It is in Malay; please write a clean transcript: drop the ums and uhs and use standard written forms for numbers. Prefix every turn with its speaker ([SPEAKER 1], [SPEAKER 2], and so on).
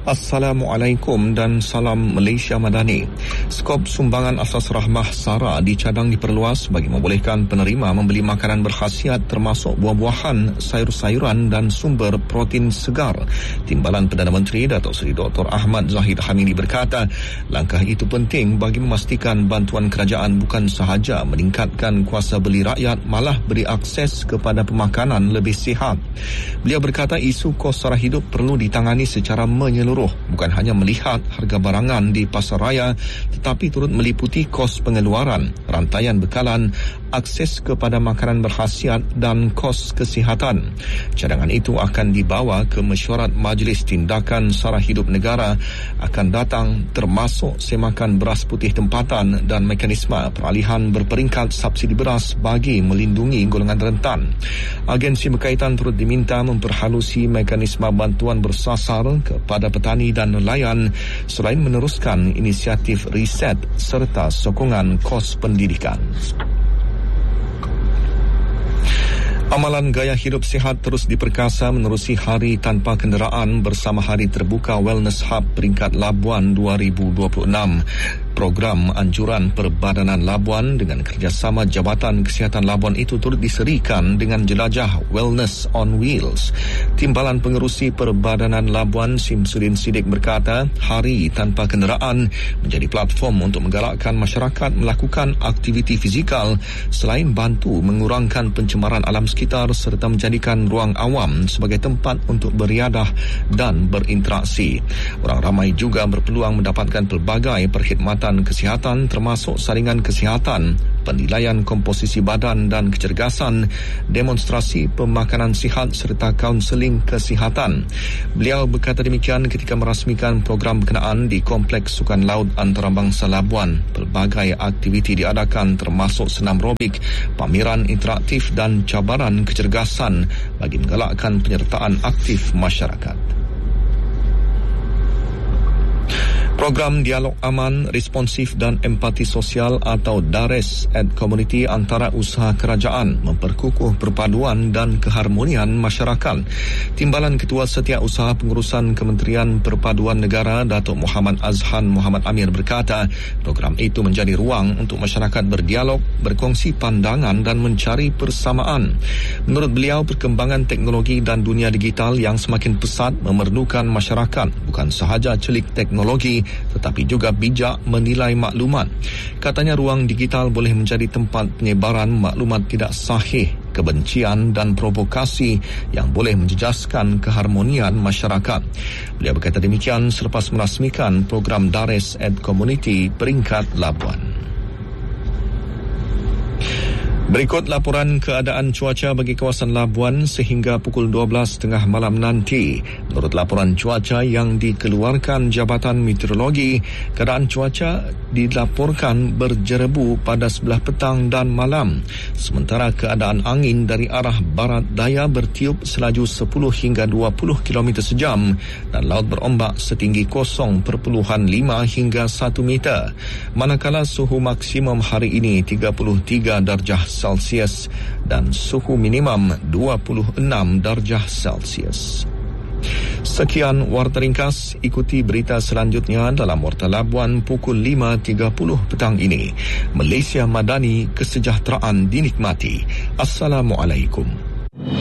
[SPEAKER 1] Assalamualaikum dan salam Malaysia Madani. Skop sumbangan asas rahmah SARA dicadang diperluas bagi membolehkan penerima membeli makanan berkhasiat termasuk buah-buahan, sayur-sayuran dan sumber protein segar. Timbalan Perdana Menteri Datuk Seri Dr. Ahmad Zahid Hamidi berkata, langkah itu penting bagi memastikan bantuan kerajaan bukan sahaja meningkatkan kuasa beli rakyat, malah beri akses kepada pemakanan lebih sihat. Beliau berkata isu kos sara hidup perlu ditangani secara menyeluruh, bukan hanya melihat harga barangan di pasar raya tetapi turut meliputi kos pengeluaran, rantaian bekalan, akses kepada makanan berkhasiat dan kos kesihatan. Cadangan itu akan dibawa ke mesyuarat Majlis Tindakan Sara Hidup Negara akan datang, termasuk semakan beras putih tempatan dan mekanisme peralihan berperingkat subsidi beras bagi melindungi golongan rentan. Agensi berkaitan turut diminta memperhalusi mekanisme bantuan bersasar kepada petani dan nelayan selain meneruskan inisiatif riset serta sokongan kos pendidikan. Amalan gaya hidup sihat terus diperkasa menerusi Hari Tanpa Kenderaan bersama Hari Terbuka Wellness Hub peringkat Labuan 2026. Program anjuran Perbadanan Labuan dengan kerjasama Jabatan Kesihatan Labuan itu turut diserikan dengan jelajah Wellness on Wheels. Timbalan Pengerusi Perbadanan Labuan Simsudin Siddiq berkata, Hari Tanpa Kenderaan menjadi platform untuk menggalakkan masyarakat melakukan aktiviti fizikal selain bantu mengurangkan pencemaran alam sekitar serta menjadikan ruang awam sebagai tempat untuk beriadah dan berinteraksi. Orang ramai juga berpeluang mendapatkan pelbagai perkhidmatan kesihatan termasuk saringan kesihatan, penilaian komposisi badan dan kecergasan, demonstrasi pemakanan sihat serta kaunseling kesihatan. Beliau berkata demikian ketika merasmikan program berkenaan di Kompleks Sukan Laut Antarabangsa Labuan. Pelbagai aktiviti diadakan termasuk senam robik, pameran interaktif dan cabaran kecergasan bagi menggalakkan penyertaan aktif masyarakat. Program Dialog Aman, Responsif dan Empati Sosial atau DARES at Komuniti antara usaha kerajaan memperkukuh perpaduan dan keharmonian masyarakat. Timbalan Ketua Setiausaha Pengurusan Kementerian Perpaduan Negara Datuk Muhammad Azhan Muhammad Amir berkata, program itu menjadi ruang untuk masyarakat berdialog, berkongsi pandangan dan mencari persamaan. Menurut beliau, perkembangan teknologi dan dunia digital yang semakin pesat memerlukan masyarakat bukan sahaja celik teknologi tetapi juga bijak menilai maklumat. Katanya ruang digital boleh menjadi tempat penyebaran maklumat tidak sahih, kebencian dan provokasi yang boleh menjejaskan keharmonian masyarakat. Beliau berkata demikian selepas merasmikan program DARES at Komuniti peringkat Labuan. Berikut laporan keadaan cuaca bagi kawasan Labuan sehingga pukul 12.30 malam nanti. Menurut laporan cuaca yang dikeluarkan Jabatan Meteorologi, keadaan cuaca dilaporkan berjerebu pada sebelah petang dan malam. Sementara keadaan angin dari arah barat daya bertiup selaju 10 hingga 20 km sejam dan laut berombak setinggi 0.5 hingga 1 meter. Manakala suhu maksimum hari ini 33 darjah Celsius dan suhu minimum 26 darjah Celsius. Sekian Warta Ringkas. Ikuti berita selanjutnya dalam Warta Labuan pukul 5.30 petang ini. Malaysia Madani, kesejahteraan dinikmati. Assalamualaikum.